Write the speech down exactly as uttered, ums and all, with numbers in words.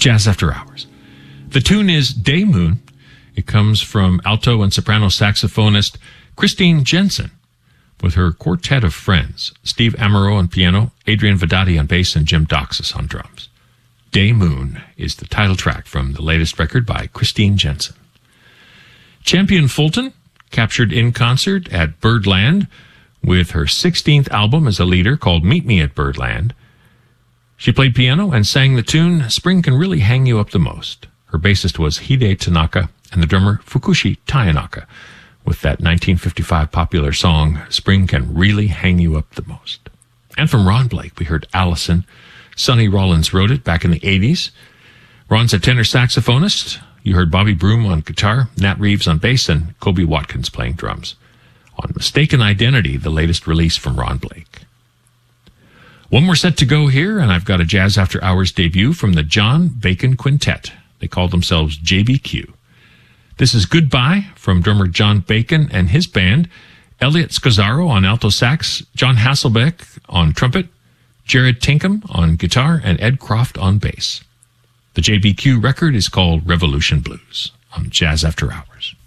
Jazz After Hours. The tune is Day Moon. It comes from alto and soprano saxophonist Christine Jensen with her quartet of friends, Steve Amaro on piano, Adrian Vedati on bass, and Jim Doxas on drums. Day Moon is the title track from the latest record by Christine Jensen. Champion Fulton captured in concert at Birdland with her sixteenth album as a leader called Meet Me at Birdland. She played piano and sang the tune Spring Can Really Hang You Up the Most. Her bassist was Hide Tanaka and the drummer Fukushi Tayanaka with that nineteen fifty-five popular song Spring Can Really Hang You Up the Most. And from Ron Blake, we heard Allison. Sonny Rollins wrote it back in the eighties. Ron's a tenor saxophonist. You heard Bobby Broom on guitar, Nat Reeves on bass, and Kobe Watkins playing drums on Mistaken Identity, the latest release from Ron Blake. One more set to go here, and I've got a Jazz After Hours debut from the John Bacon Quintet. They call themselves J B Q. This is Goodbye from drummer John Bacon and his band, Elliot Scazzaro on alto sax, John Hasselbeck on trumpet, Jared Tinkham on guitar, and Ed Croft on bass. The J B Q record is called Revolution Blues on Jazz After Hours.